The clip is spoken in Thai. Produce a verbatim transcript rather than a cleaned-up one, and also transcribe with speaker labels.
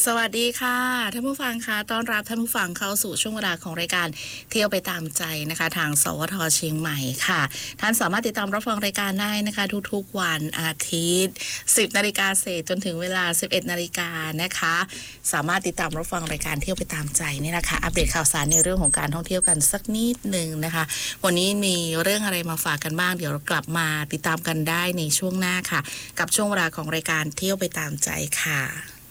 Speaker 1: สวัสดีค่ะท่านผู้ฟังคะต้อนรับท่านผู้ฟังเข้าสู่ช่วงเวลาของรายการเที่ยวไปตามใจนะคะทางสวทเชียงใหม่ค่ะท่านสามารถติดตามรับฟังรายการได้นะคะทุกๆวันอาทิตย์สิบนาฬิกาเศษจนถึงเวลาสิบเอ็ดนาฬิกานะคะสามารถติดตามรับฟังรายการเที่ยวไปตามใจนี่นะคะอัปเดตข่าวสารในเรื่องของการท่องเที่ยวกันสักนิดหนึ่งนะคะวันนี้มีเรื่องอะไรมาฝากกันบ้างเดี๋ยวเรากลับมาติดตามกันได้ในช่วงหน้าค่ะกับช่วงเวลาของรายการเที่ยวไปตามใจค่ะ